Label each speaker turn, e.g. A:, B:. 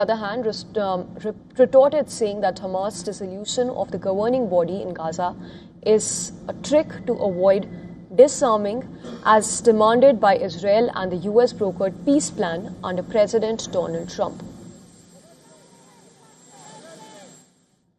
A: other hand, retorted, saying that Hamas' dissolution of the governing body in Gaza is a trick to avoid disarming as demanded by Israel and the US brokered peace plan under President Donald Trump.